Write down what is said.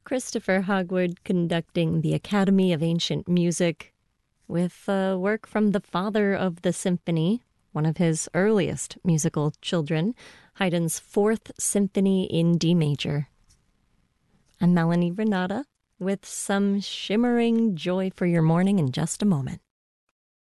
Christopher Hogwood conducting the Academy of Ancient Music with work from the father of the symphony, one of his earliest musical children, Haydn's Fourth Symphony in D major. I'm Melanie Renata with some shimmering joy for your morning in just a moment.